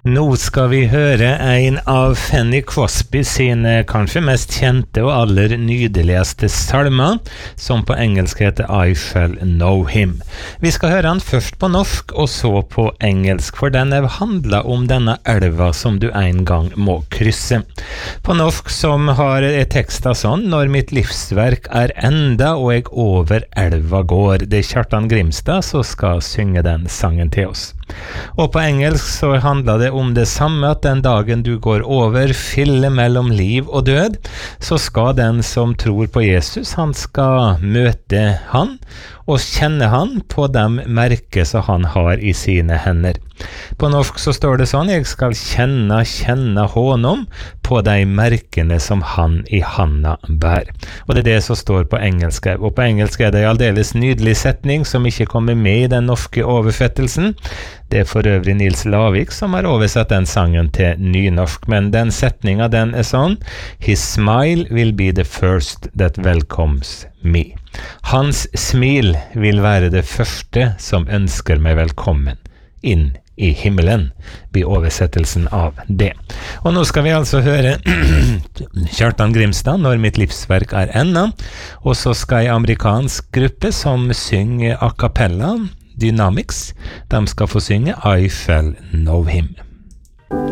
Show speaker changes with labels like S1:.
S1: Nå skal vi høre en av Fanny Crosby sine kanskje mest kjente og aller nydeligste salmer, som på engelsk heter I Shall Know Him. Vi skal høre den først på norsk og så på engelsk, for den handler om denne elva som du en gang må krysse. På norsk som har teksta sånn: Når mitt livsverk enda og jeg over elva går. Det Kjartan Grimstad som skal synge den sangen til oss. Og på engelsk så handler det om det samme, at den dagen du går over fille mellom liv og død, så skal den som tror på Jesus, han skal møte han og kjenne han på de merker som han har i sine hender. På norsk så står det sånn: jeg skal kjenne honom på de merkene som han i handa bær. Og det det som står på engelsk. Og på engelsk det en aldeles nydelig setning som ikke kommer med i den norske oversettelsen. Det for øvrig Nils Lavik som har oversatt den sangen til nynorsk, men den setningen den sånn: His smile will be the first that welcomes me. Hans smil vil være det første som ønsker meg velkommen inn i himmelen, blir oversettelsen av det. Og nå skal vi altså høre Kjartan Grimstad, Når mitt livsverk enda, og så skal en amerikansk gruppe som synger a cappella, Dynamics, de skal få synge I Shall Know Him.